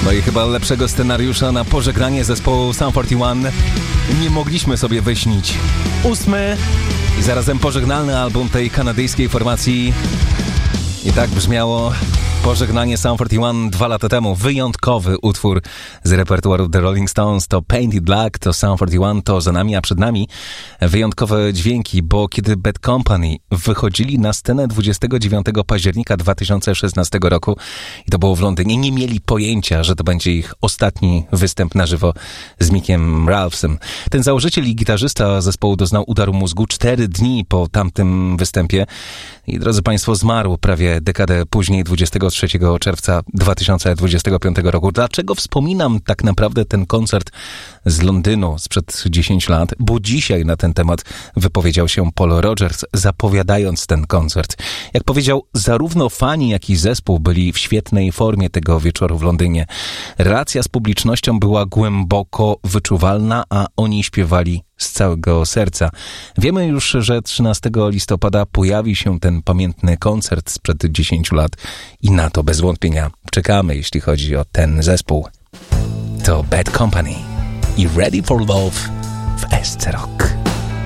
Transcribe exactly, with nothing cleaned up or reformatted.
No i chyba lepszego scenariusza na pożegnanie zespołu Sum czterdzieści jeden nie mogliśmy sobie wyśnić. Ósmy i zarazem pożegnalny album tej kanadyjskiej formacji. I tak brzmiało pożegnanie Sum czterdzieści jeden dwa lata temu. Wyjątkowy utwór z repertuaru The Rolling Stones. To Painted Black, to Sum czterdzieści jeden, to za nami, a przed nami wyjątkowe dźwięki, bo kiedy Bad Company wychodzili na scenę dwudziestego dziewiątego października dwa tysiące szesnastego roku i to było w Londynie, nie mieli pojęcia, że to będzie ich ostatni występ na żywo z Mickiem Ralphsem. Ten założyciel i gitarzysta zespołu doznał udaru mózgu cztery dni po tamtym występie i, drodzy Państwo, zmarł prawie dekadę później, dwudziestego trzeciego czerwca dwa tysiące dwudziestego piątego roku. Dlaczego wspominam tak naprawdę ten koncert z Londynu sprzed dziesięciu lat? Bo dzisiaj na ten temat wypowiedział się Paul Rodgers, zapowiadając ten koncert. Jak powiedział, zarówno fani, jak i zespół byli w świetnej formie tego wieczoru w Londynie. Relacja z publicznością była głęboko wyczuwalna, a oni śpiewali z całego serca. Wiemy już, że trzynastego listopada pojawi się ten pamiętny koncert sprzed dziesięciu lat i na to bez wątpienia czekamy, jeśli chodzi o ten zespół. To Bad Company i Ready for Love w S C Rock.